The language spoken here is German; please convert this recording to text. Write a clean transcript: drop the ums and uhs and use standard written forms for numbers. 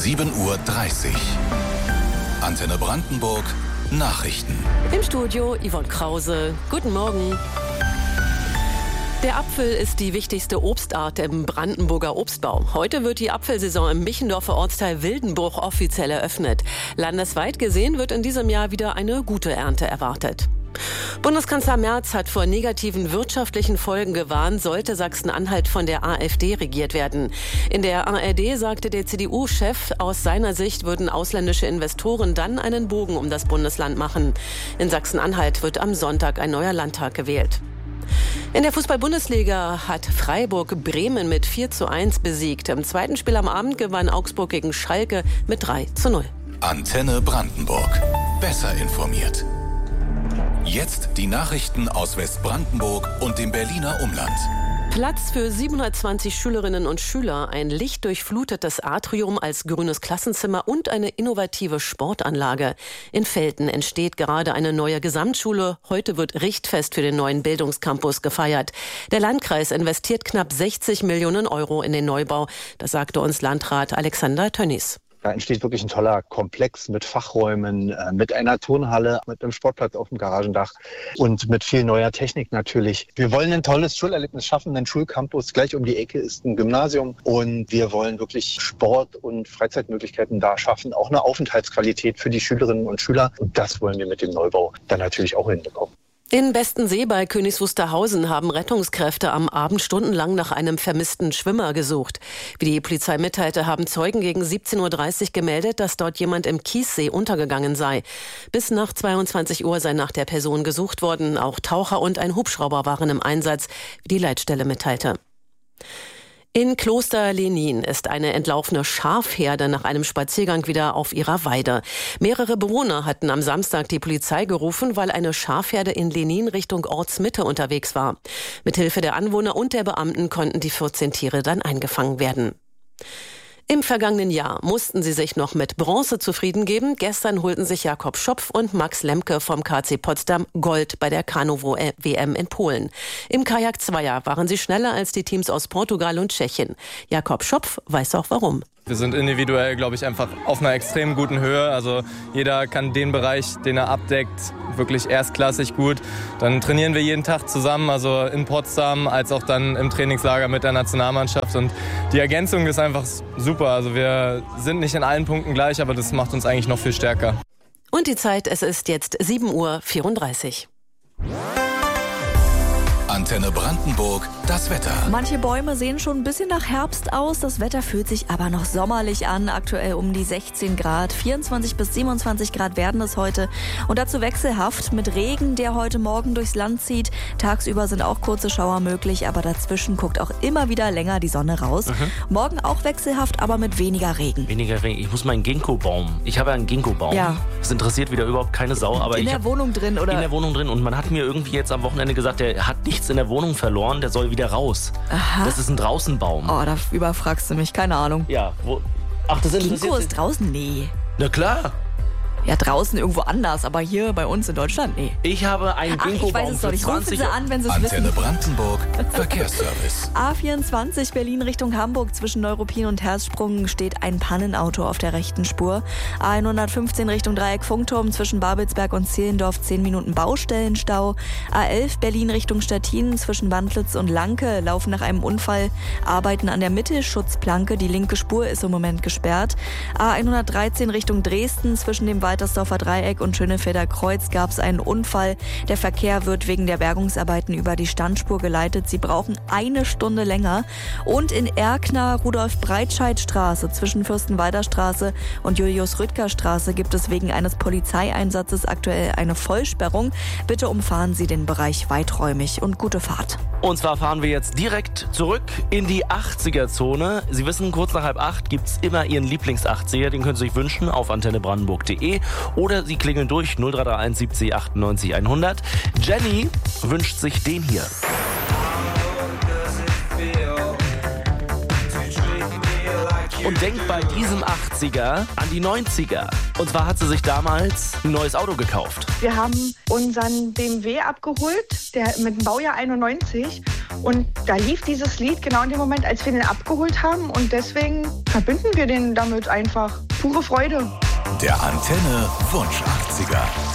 7:30 Uhr. Antenne Brandenburg Nachrichten. Im Studio Yvonne Krause. Guten Morgen. Der Apfel ist die wichtigste Obstart im Brandenburger Obstbau. Heute wird die Apfelsaison im Michendorfer Ortsteil Wildenbruch offiziell eröffnet. Landesweit gesehen wird in diesem Jahr wieder eine gute Ernte erwartet. Bundeskanzler Merz hat vor negativen wirtschaftlichen Folgen gewarnt, sollte Sachsen-Anhalt von der AfD regiert werden. In der ARD sagte der CDU-Chef, aus seiner Sicht würden ausländische Investoren dann einen Bogen um das Bundesland machen. In Sachsen-Anhalt wird am Sonntag ein neuer Landtag gewählt. In der Fußball-Bundesliga hat Freiburg Bremen mit 4:1 besiegt. Im zweiten Spiel am Abend gewann Augsburg gegen Schalke mit 3:0. Antenne Brandenburg. Besser informiert. Jetzt die Nachrichten aus Westbrandenburg und dem Berliner Umland. Platz für 720 Schülerinnen und Schüler, ein lichtdurchflutetes Atrium als grünes Klassenzimmer und eine innovative Sportanlage. In Velten entsteht gerade eine neue Gesamtschule. Heute wird Richtfest für den neuen Bildungscampus gefeiert. Der Landkreis investiert knapp 60 Millionen Euro in den Neubau. Das sagte uns Landrat Alexander Tönnies. Da entsteht wirklich ein toller Komplex mit Fachräumen, mit einer Turnhalle, mit einem Sportplatz auf dem Garagendach und mit viel neuer Technik natürlich. Wir wollen ein tolles Schulerlebnis schaffen, ein Schulcampus. Gleich um die Ecke ist ein Gymnasium und wir wollen wirklich Sport- und Freizeitmöglichkeiten da schaffen, auch eine Aufenthaltsqualität für die Schülerinnen und Schüler. Und das wollen wir mit dem Neubau dann natürlich auch hinbekommen. In Bestensee bei Königs Wusterhausen haben Rettungskräfte am Abend stundenlang nach einem vermissten Schwimmer gesucht. Wie die Polizei mitteilte, haben Zeugen gegen 17:30 Uhr gemeldet, dass dort jemand im Kiessee untergegangen sei. Bis nach 22 Uhr sei nach der Person gesucht worden. Auch Taucher und ein Hubschrauber waren im Einsatz, wie die Leitstelle mitteilte. In Kloster Lenin ist eine entlaufene Schafherde nach einem Spaziergang wieder auf ihrer Weide. Mehrere Bewohner hatten am Samstag die Polizei gerufen, weil eine Schafherde in Lenin Richtung Ortsmitte unterwegs war. Mithilfe der Anwohner und der Beamten konnten die 14 Tiere dann eingefangen werden. Im vergangenen Jahr mussten sie sich noch mit Bronze zufrieden geben. Gestern holten sich Jakob Schopf und Max Lemke vom KC Potsdam Gold bei der Kanu-WM in Polen. Im Kajak-Zweier waren sie schneller als die Teams aus Portugal und Tschechien. Jakob Schopf weiß auch warum. Wir sind individuell, glaube ich, einfach auf einer extrem guten Höhe. Also jeder kann den Bereich, den er abdeckt, wirklich erstklassig gut. Dann trainieren wir jeden Tag zusammen, also in Potsdam, als auch dann im Trainingslager mit der Nationalmannschaft. Und die Ergänzung ist einfach super. Also wir sind nicht in allen Punkten gleich, aber das macht uns eigentlich noch viel stärker. Und die Zeit, es ist jetzt 7:34 Uhr. Antenne Brandenburg, das Wetter. Manche Bäume sehen schon ein bisschen nach Herbst aus. Das Wetter fühlt sich aber noch sommerlich an. Aktuell um die 16 Grad. 24 bis 27 Grad werden es heute. Und dazu wechselhaft mit Regen, der heute Morgen durchs Land zieht. Tagsüber sind auch kurze Schauer möglich, aber dazwischen guckt auch immer wieder länger die Sonne raus. Morgen auch wechselhaft, aber mit weniger Regen. Weniger Regen. Ich muss meinen Ginkgo-Baum. Ich habe einen Ginkgo-Baum. Ja. Das interessiert wieder überhaupt keine Sau. Aber in der Wohnung drin, oder? In der Wohnung drin. Und man hat mir irgendwie jetzt am Wochenende gesagt, der hat nichts in der Wohnung verloren, der soll wieder raus. Aha. Das ist ein Draußenbaum. Oh, da überfragst du mich. Keine Ahnung. Ja, Ach, das interessiert Ginkgo Sie? ist draußen? Nee. Na klar. Ja, draußen irgendwo anders, aber hier bei uns in Deutschland, nee. Ich habe einen Ginkgo-Baum. Ich weiß es doch nicht. Rufen Sie an, wenn Sie es Antenne wissen. Brandenburg, Verkehrsservice. A24 Berlin Richtung Hamburg zwischen Neuruppin und Herzsprung steht ein Pannenauto auf der rechten Spur. A115 Richtung Dreieck Funkturm zwischen Babelsberg und Zehlendorf 10 Minuten Baustellenstau. A11 Berlin Richtung Stettin zwischen Wandlitz und Lanke laufen nach einem Unfall Arbeiten an der Mittelschutzplanke. Die linke Spur ist im Moment gesperrt. A113 Richtung Dresden zwischen dem Waltersdorfer Dreieck und Schönefelder Kreuz gab es einen Unfall. Der Verkehr wird wegen der Bergungsarbeiten über die Standspur geleitet. Sie brauchen eine Stunde länger. Und in Erkner Rudolf-Breitscheid-Straße zwischen Fürstenwalder Straße und Julius-Rüttger-Straße gibt es wegen eines Polizeieinsatzes aktuell eine Vollsperrung. Bitte umfahren Sie den Bereich weiträumig und gute Fahrt. Und zwar fahren wir jetzt direkt zurück in die 80er-Zone. Sie wissen, kurz nach 7:30 gibt es immer Ihren Lieblings-80er. Den können Sie sich wünschen auf antennebrandenburg.de oder Sie klingeln durch 0331 70 98 100. Jenny wünscht sich den hier. Und denkt bei diesem 80er an die 90er. Und zwar hat sie sich damals ein neues Auto gekauft. Wir haben unseren BMW abgeholt, der mit dem Baujahr 91. Und da lief dieses Lied genau in dem Moment, als wir den abgeholt haben. Und deswegen verbinden wir den damit einfach. Pure Freude. Der Antenne Wunsch 80er.